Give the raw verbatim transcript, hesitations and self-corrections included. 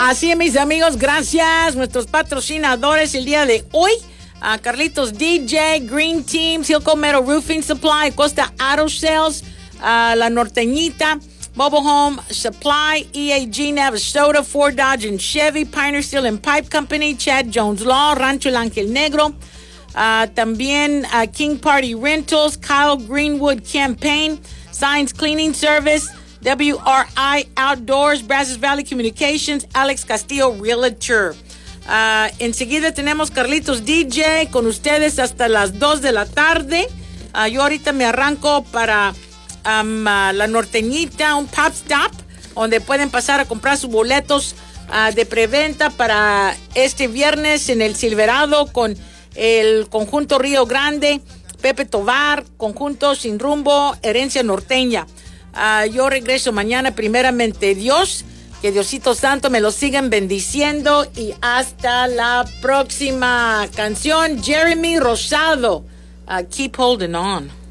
Así es, mis amigos, gracias. Nuestros patrocinadores el día de hoy. Uh, Carlitos D J, Green Team, Silco Metal Roofing Supply, Costa Auto Sales, uh, La Norteñita, Mobile Home Supply, E A G, Navasota, Ford Dodge and Chevy, Pioneer Steel and Pipe Company, Chad Jones Law, Rancho El Ángel Negro, uh, también uh, King Party Rentals, Kyle Greenwood Campaign, Signs Cleaning Service, W R I Outdoors, Brazos Valley Communications, Alex Castillo Realtor. Uh, enseguida tenemos Carlitos D J con ustedes hasta las dos de la tarde. Uh, yo ahorita me arranco para um, uh, La Norteñita, un pop stop, donde pueden pasar a comprar sus boletos uh, de preventa para este viernes en el Silverado con el conjunto Río Grande, Pepe Tobar, conjunto Sin Rumbo, Herencia Norteña. Uh, yo regreso mañana, primeramente Dios. Que Diosito Santo me lo sigan bendiciendo y hasta la próxima canción. Jeremy Rosado, uh, Keep Holding On.